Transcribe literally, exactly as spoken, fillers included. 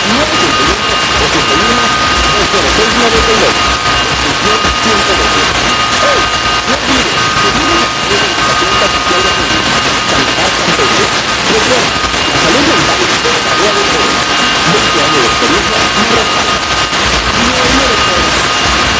nueve ochenta y uno, ochenta y uno, cero seis noventa y dos. Extensión ciento doce.